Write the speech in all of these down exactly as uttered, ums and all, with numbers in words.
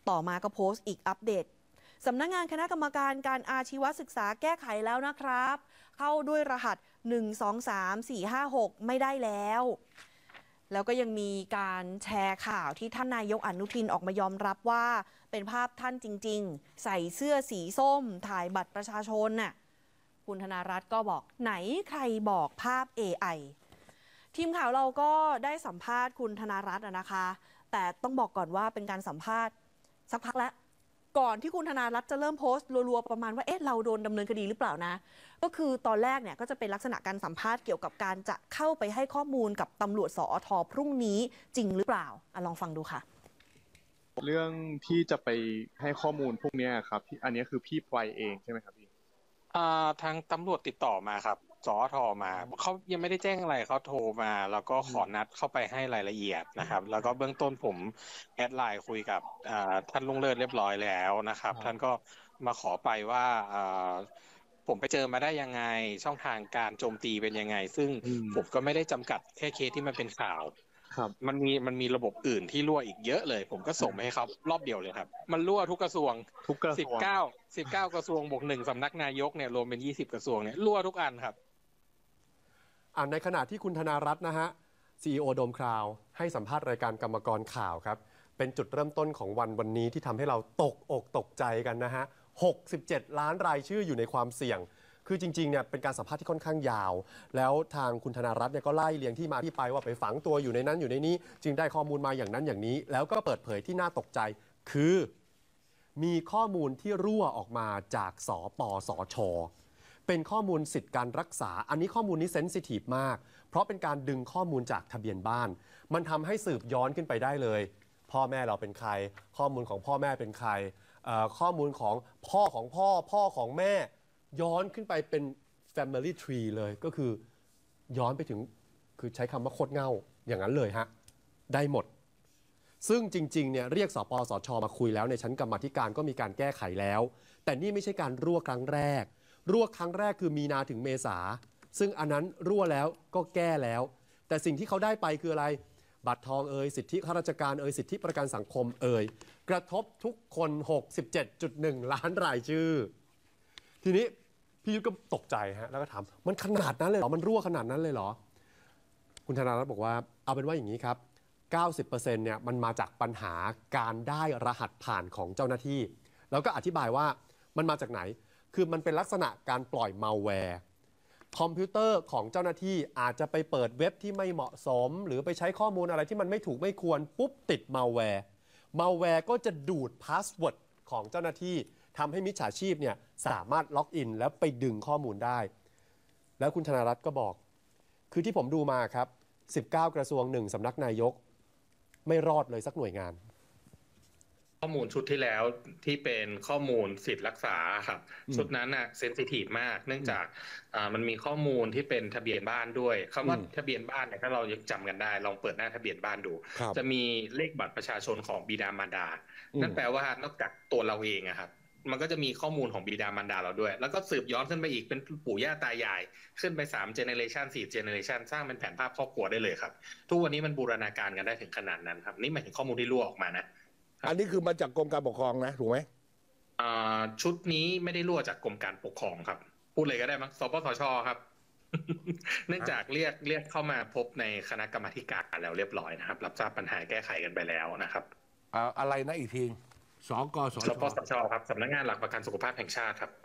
ต่อมาก็โพสต์อีกอัปเดตสำนักงานคณะกรรมการการอาชีวศึกษาแก้ไขแล้วนะครับเข้าด้วยรหัสหนึ่ง สอง สาม สี่ ห้า หกไม่ได้แล้วแล้วก็ยังมีการแชร์ข่าวที่ท่านนายกอนุทินออกมายอมรับว่าเป็นภาพท่านจริงๆใส่เสื้อสีส้มถ่ายบัตรประชาชนน่ะคุณธนารัตน์ก็บอกไหนใครบอกภาพ เอ ไอ ทีมข่าวเราก็ได้สัมภาษณ์คุณธนารัตน์นะคะแต่ต้องบอกก่อนว่าเป็นการสัมภาษณ์สักพักแล้วก่อนที่คุณธนารัตน์จะเริ่มโพสต์รัวๆประมาณว่าเอ๊ะเราโดนดำเนินคดีหรือเปล่านะก็คือตอนแรกเนี่ยก็จะเป็นลักษณะการสัมภาษณ์เกี่ยวกับการจะเข้าไปให้ข้อมูลกับตำรวจสอทพรุ่งนี้จริงหรือเปล่าอ่ะลองฟังดูค่ะเรื่องที่จะไปให้ข้อมูลพวกนี้ครับพี่อันนี้คือพี่ไปเองใช่ไหมครับพี่อ่าทางตำรวจติดต่อมาครับสอทมาเขายังไม่ได้แจ้งอะไรเขาโทรมาแล้วก็ขอนัดเข้าไปให้รายละเอียดนะครับแล้วก็เบื้องต้นผมแอดไลน์คุยกับอ่าท่านลุงเลิศเรียบร้อยแล้วนะครับท่านก็มาขอไปว่าอ่าผมไปเจอมาได้ยังไงช่องทางการโจมตีเป็นยังไงซึ่งผมก็ไม่ได้จำกัดแค่เคสที่มันเป็นข่าวมันมีมันมีระบบอื่นที่รั่วอีกเยอะเลยผมก็ส่งไปให้เขารอบเดียวเลยครับมันรั่วทุกกระทรวงทุกกระทรวงสิบเก้าสิบเก้ากระทรวงบวกหนึ่งสำนักนายกเนี่ยรวมเป็นยี่สิบกระทรวงเนี่ยรั่วทุกอันครับอ่าในขณะที่คุณธนารัตน์นะฮะ ซี อี โอ โดมคราวให้สัมภาษณ์รายการกรรมกรข่าวครับเป็นจุดเริ่มต้นของวันวันนี้ที่ทำให้เราตกอกตกใจกันนะฮะหกสิบเจ็ดล้านรายชื่ออยู่ในความเสี่ยงคือจริงๆเนี่ยเป็นการสัมภาษณ์ที่ค่อนข้างยาวแล้วทางคุณธนารัตน์เนี่ยก็ไล่เรียงที่มาที่ไปว่าไปฝังตัวอยู่ในนั้นอยู่ในนี้จึงได้ข้อมูลมาอย่างนั้นอย่างนี้แล้วก็เปิดเผยที่น่าตกใจคือมีข้อมูลที่รั่วออกมาจากสปสช.เป็นข้อมูลสิทธิการรักษาอันนี้ข้อมูลนี้เซนซิทีฟมากเพราะเป็นการดึงข้อมูลจากทะเบียนบ้านมันทำให้สืบย้อนขึ้นไปได้เลยพ่อแม่เราเป็นใครข้อมูลของพ่อแม่เป็นใครข้อมูลของพ่อของพ่อพ่อของแม่ย้อนขึ้นไปเป็น family tree เลยก็คือย้อนไปถึงคือใช้คำว่าโคตรเง่าอย่างนั้นเลยฮะได้หมดซึ่งจริงๆเนี่ยเรียกสปสช.มาคุยแล้วในชั้นกรรมาธิการก็มีการแก้ไขแล้วแต่นี่ไม่ใช่การรั่วครั้งแรกรั่วครั้งแรกคือมีนาถึงเมษาซึ่งอันนั้นรั่วแล้วก็แก้แล้วแต่สิ่งที่เขาได้ไปคืออะไรบัตรทองเอ่ยสิทธิข้าราชการเอ่ยสิทธิประกันสังคมเอ่ยกระทบทุกคน หกสิบเจ็ดจุดหนึ่ง ล้านรายชื่อทีนี้พี่ยุทธก็ตกใจฮะแล้วก็ถามมันขนาดนั้นเลยเหรอมันรั่วขนาดนั้นเลยเหรอคุณธนารัตน์บอกว่าเอาเป็นว่าอย่างนี้ครับเก้าสิบเปอร์เซ็นต์ เนี่ยมันมาจากปัญหาการได้รหัสผ่านของเจ้าหน้าที่แล้วก็อธิบายว่ามันมาจากไหนคือมันเป็นลักษณะการปล่อยมัลแวร์คอมพิวเตอร์ของเจ้าหน้าที่อาจจะไปเปิดเว็บที่ไม่เหมาะสมหรือไปใช้ข้อมูลอะไรที่มันไม่ถูกไม่ควรปุ๊บติดมัลแวร์มัลแวร์ก็จะดูดพาสเวิร์ดของเจ้าหน้าที่ทำให้มิจฉาชีพเนี่ยสามารถล็อกอินแล้วไปดึงข้อมูลได้แล้วคุณธนารัตน์ก็บอกคือที่ผมดูมาครับสิบเก้ากระทรวงหนึ่งสำนักนายกไม่รอดเลยสักหน่วยงานข้อมูลชุดที่แล้วที่เป็นข้อมูลสิทธิรักษาครับชุดนั้นน่ะเซนซิทีฟมากเนื่องจากมันมีข้อมูลที่เป็นทะเบียนบ้านด้วยคำว่าทะเบียนบ้านเนี่ยถ้าเรายังจำกันได้ลองเปิดหน้าทะเบียนบ้านดูจะมีเลขบัตรประชาชนของบิดามารดานั่นแปลว่านอกจากตัวเราเองอะครับมันก็จะมีข้อมูลของบิดามารดาเราด้วยแล้วก็สืบย้อนขึ้นไปอีกเป็นปู่ย่าตายายขึ้นไปสามเจเนเรชันสี่เจเนเรชันสร้างเป็นแผนภาพครอบครัวได้เลยครับทุกวันนี้มันบูรณาการกันได้ถึงขนาดนั้นครับนี่หมายถึงข้อมูลที่รั่วออกมานะอันนี้คือมาจากกรมการปกครองนะถูกไหมชุดนี้ไม่ได้รั่วจากกรมการปกครองครับพูดเลยก็ได้มั้งสปสช.ครับ เนื่องจากเรียกเรียกเข้ามาพบในคณะกรรมาธิการแล้วเรียบร้อยนะครับรับทราบปัญหาแก้ไขกันไปแล้วนะครับอะไรนะอีกทีสกสสปสช.ครับสำนักงานหลักประกันสุขภาพแห่งชาติครับ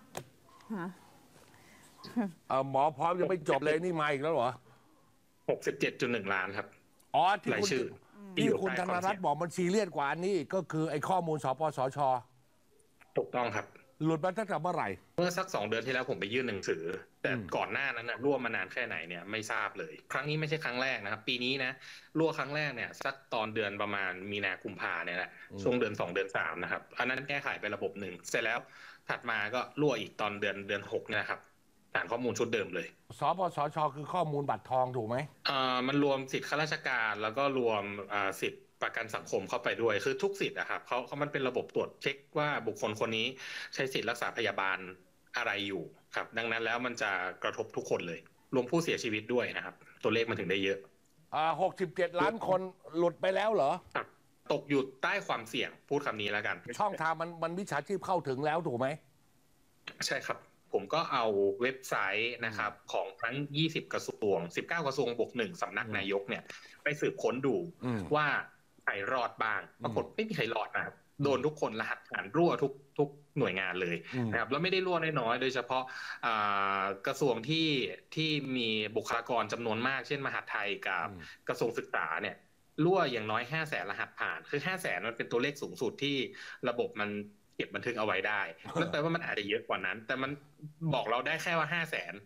หมอพร้อมยังไม่จบเลยนี่มาอีกแล้วเหรอหกสิบเจ็ดจุดหนึ่ง ล้านครับอ๋อที่คุณที่คุณธนารัตน์บอกมันซีเรียสกว่านี้ก็คือไอ้ข้อมูลสปสช. ถูกต้องครับหลุดมาตั้งแต่เมื่อไหร่เมื่อสักสองเดือนที่แล้วผมไปยื่นหนังสือแต่ก่อนหน้านั้นนะรั่วมานานแค่ไหนเนี่ยไม่ทราบเลยครั้งนี้ไม่ใช่ครั้งแรกนะครับปีนี้นะรั่วครั้งแรกเนี่ยสักตอนเดือนประมาณมีนาคมพาเนี่ยแหละช่วงเดือนสองเดือนสามนะครับอันนั้นแก้ไขไประบบหนึ่งเสร็จแล้วถัดมาก็รั่วอีกตอนเดือนเดือนหกนะครับฐานข้อมูลชุดเดิมเลยสปสช.คือข้อมูลบัตรทองถูกไหมอ่ามันรวมสิทธิข้าราชการแล้วก็รวมอ่าสิทธิประกันสังคมเข้าไปด้วยคือทุกสิทธิ์นะครับเขาเขามันเป็นระบบตรวจเช็คว่าบุคคลคนนี้ใช้สิทธิรักษาพยาบาลอะไรอยู่ครับดังนั้นแล้วมันจะกระทบทุกคนเลยรวมผู้เสียชีวิตด้วยนะครับตัวเลขมันถึงได้เยอะอ่าหกสิบเจ็ดล้านคนหลุดไปแล้วเหรอครับตกอยู่ใต้ความเสี่ยงพูดคำนี้แล้วกันช่องทางมันมันมิจฉาชีพเข้าถึงแล้วถูกไหมใช่ครับผมก็เอาเว็บไซต์นะครับของทั้งยี่สิบกระทรวงสิบเก้ากระทรวงบวกหนึ่งสำนักนายกเนี่ยไปสืบค้นดูว่าใครรอดบ้างปรากฏไม่มีใครรอดนะครับโดนทุกคนรหัสผ่านรั่วทุกทุกหน่วยงานเลยนะครับแล้วไม่ได้รั่วน้อยๆโดยเฉพาะกระทรวงที่ที่มีบุคลากรจำนวนมากเช่นมหาดไทยกับกระทรวงศึกษาเนี่ยรั่วอย่างน้อยห้าแสนรหัสผ่านคือห้าแสนมันเป็นตัวเลขสูงสุดที่ระบบมันเก็บบันทึกเอาไว้ได้นั่นแปลว่ามันอาจจะเยอะกว่านั้นแต่มันบอกเราได้แค่ว่าห้าแสน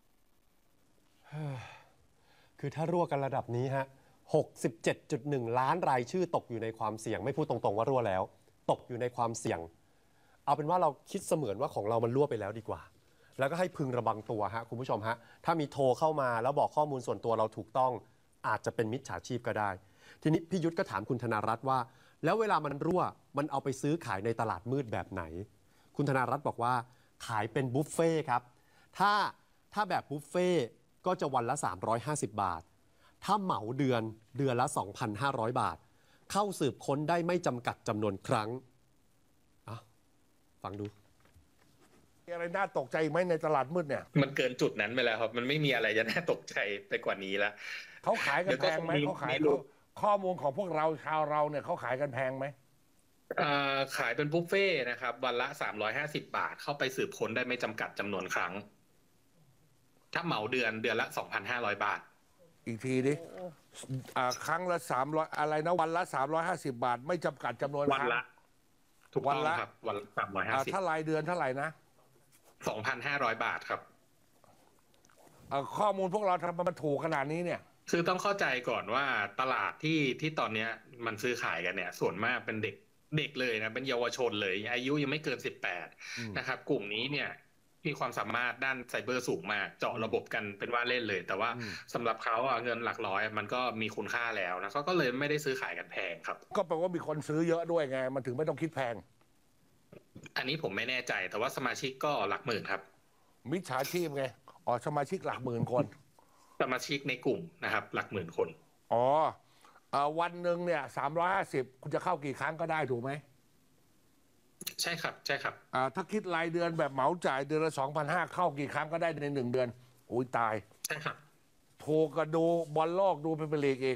คือถ้ารั่วกันระดับนี้ฮะ หกสิบเจ็ดจุดหนึ่ง ล้านรายชื่อตกอยู่ในความเสี่ยงไม่พูดตรงๆว่ารั่วแล้วตกอยู่ในความเสี่ยงเอาเป็นว่าเราคิดเสมือนว่าของเรามันรั่วไปแล้วดีกว่าแล้วก็ให้พึงระวังตัวฮะคุณผู้ชมฮะถ้ามีโทรเข้ามาแล้วบอกข้อมูลส่วนตัวเราถูกต้องอาจจะเป็นมิจฉาชีพก็ได้ทีนี้พี่ยุทธก็ถามคุณธนารัตน์ว่าแล้วเวลามันรั่วมันเอาไปซื้อขายในตลาดมืดแบบไหนคุณธนารัตน์บอกว่าขายเป็นบุฟเฟ่ครับถ้าถ้าแบบบุฟเฟ่ก็จะวันละสามร้อยห้าสิบบาทถ้าเหมาเดือนเดือนละ สองพันห้าร้อย บาทเข้าสืบค้นได้ไม่จำกัดจำนวนครั้งอ่ะฟังดูมีอะไรน่าตกใจไหมในตลาดมืดเนี่ยมันเกินจุดนั้นไปแล้วครับมันไม่มีอะไรจะน่าตกใจไปกว่านี้แล้วเขาขายกันแพงไหมเขาขายข้อมูลของพวกเราชาวเราเนี่ยเขาขายกันแพงไหมขายเป็นบุฟเฟ่นะครับวันละสามร้อยห้าสิบบาทเข้าไปสืบค้นได้ไม่จำกัดจำนวนครั้งถ้าเหมาเดือนเดือนละ สองพันห้าร้อย บาทอีกทีดิครั้งละสามร้อยอะไรนะวันละสามร้อยห้าสิบบาทไม่จำกัดจำนวนวันละถูกต้องครับวันละสามร้อยห้าสิบถ้ารายเดือนเท่าไหร่นะสองพันห้าร้อย บาทครับข้อมูลพวกเราทำมันถูกขนาดนี้เนี่ยคือต้องเข้าใจก่อนว่าตลาดที่ที่ตอนนี้มันซื้อขายกันเนี่ยส่วนมากเป็นเด็กเด็กเลยนะเป็นเยาวชนเลยอายุยังไม่เกินสิบแปดนะครับกลุ่มนี้เนี่ยมีความสามารถด้านไซเบอร์สูงมากเจาะระบบกันเป็นว่าเล่นเลยแต่ว่าสำหรับเขาเงินหลักร้อยมันก็มีคุณค่าแล้วนะเขาก็เลยไม่ได้ซื้อขายกันแพงครับก็แปลว่ามีคนซื้อเยอะด้วยไงมันถึงไม่ต้องคิดแพงอันนี้ผมไม่แน่ใจแต่ว่าสมาชิกก็หลักหมื่นครับมิจฉาชีพไงอ๋อสมาชิกหลักหมื่นคนสมาชิกในกลุ่มนะครับหลักหมื่นคนอ๋อวันหนึ่งเนี่ยสามร้อยห้าสิบคุณจะเข้ากี่ครั้งก็ได้ถูกไหมใช่ครับใช่ครับถ้าคิดรายเดือนแบบเหมาจ่ายเดือนละสองพันห้าเข้ากี่ครั้งก็ได้ในหนึ่งเดือนโอ้ยตายใช่ครับโทรก็ดูบอลโลกดูเป็นลีกอีก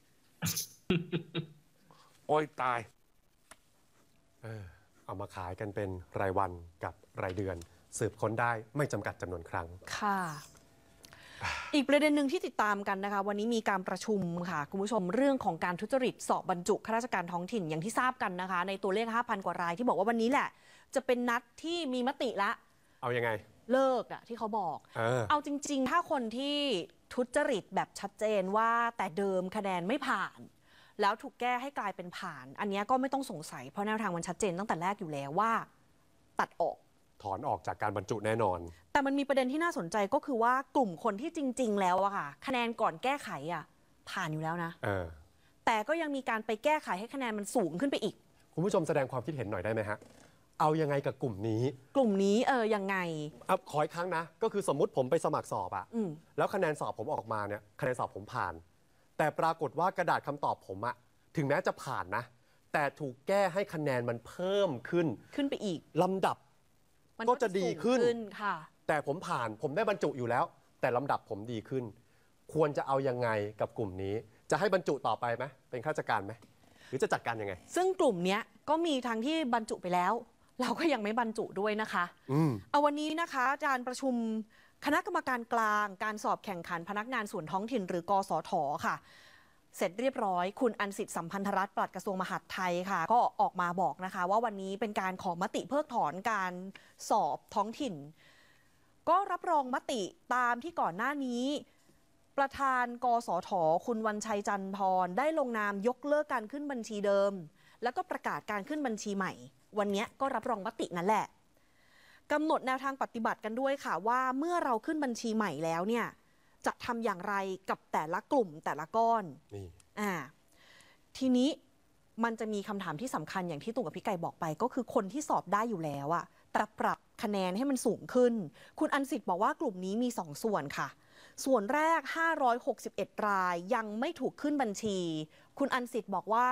โอ้ยตายเออเอามาขายกันเป็นรายวันกับรายเดือนสืบค้นได้ไม่จำกัดจำนวนครั้งค่ะอีกประเด็นหนึ่งที่ติดตามกันนะคะวันนี้มีการประชุมค่ะคุณผู้ชมเรื่องของการทุจริตสอบบรรจุข้าราชการท้องถิ่นอย่างที่ทราบกันนะคะในตัวเลข ห้าพัน กว่ารายที่บอกว่าวันนี้แหละจะเป็นนัดที่มีมติละเอายังไงเลิกอะที่เขาบอกเออเอาจริงๆถ้าคนที่ทุจริตแบบชัดเจนว่าแต่เดิมคะแนนไม่ผ่านแล้วถูกแก้ให้กลายเป็นผ่านอันนี้ก็ไม่ต้องสงสัยเพราะแนวทางมันชัดเจนตั้งแต่แรกอยู่แล้วว่าตัดออกถอนออกจากการบรรจุแน่นอนแต่มันมีประเด็นที่น่าสนใจก็คือว่ากลุ่มคนที่จริงๆแล้วอะค่ะคะแนนก่อนแก้ไขอะผ่านอยู่แล้วนะเออแต่ก็ยังมีการไปแก้ไขให้คะแนนมันสูงขึ้นไปอีกคุณผู้ชมแสดงความคิดเห็นหน่อยได้ไหมฮะเอายังไงกับกลุ่มนี้กลุ่มนี้เออยังไงอ่ะขออีกครั้งนะก็คือสมมุติผมไปสมัครสอบอะแล้วคะแนนสอบผมออกมาเนี่ยคะแนนสอบผมผ่านแต่ปรากฏว่ากระดาษคำตอบผมอะถึงแม้จะผ่านนะแต่ถูกแก้ให้คะแนนมันเพิ่มขึ้นขึ้นไปอีกลำดับก็จะดีขึ้นค่ะแต่ผมผ่านผมได้บรรจุอยู่แล้วแต่ลำดับผมดีขึ้นควรจะเอายังไงกับกลุ่มนี้จะให้บรรจุต่อไปไหมเป็นข้าราชการไหมหรือจะจัดการยังไงซึ่งกลุ่มนี้ก็มีทั้งที่บรรจุไปแล้วเราก็ยังไม่บรรจุด้วยนะคะอืมเอาวันนี้นะคะการประชุมคณะกรรมการกลางการสอบแข่งขันพนักงานส่วนท้องถิ่นหรือกสท.ค่ะเสร็จเรียบร้อยคุณอันสิทธิ์สัมพันธรัตน์ปลัดกระทรวงมหาดไทยค่ะก็ออกมาบอกนะคะว่าวันนี้เป็นการขอมติเพิกถอนการสอบท้องถิ่นก็รับรองมติตามที่ก่อนหน้านี้ประธานกสท.คุณวันชัยจันทรได้ลงนามยกเลิกการขึ้นบัญชีเดิมแล้วก็ประกาศการขึ้นบัญชีใหม่วันนี้ก็รับรองมตินั่นแหละกำหนดแนวทางปฏิบัติกันด้วยค่ะว่าเมื่อเราขึ้นบัญชีใหม่แล้วเนี่ยจะทำอย่างไรกับแต่ละกลุ่มแต่ละก้อนนี่อ่าทีนี้มันจะมีคำถามที่สำคัญอย่างที่ตู่กับพี่ไก่บอกไปก็คือคนที่สอบได้อยู่แล้วอะแต่ปรับคะแนนให้มันสูงขึ้นคุณอันสิทธิ์บอกว่ากลุ่มนี้มีสองส่วนค่ะส่วนแรกห้าร้อยหกสิบเอ็ดรายยังไม่ถูกขึ้นบัญชีคุณอันสิทธิ์บอกว่า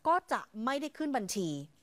ก็จะไม่ได้ขึ้นบัญชี